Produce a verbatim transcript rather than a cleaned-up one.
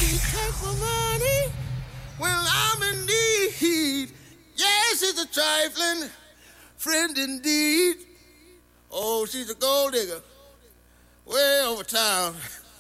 She takes my money when I'm in need. Yes, she's a trifling friend indeed. Oh, she's a gold digger way over town.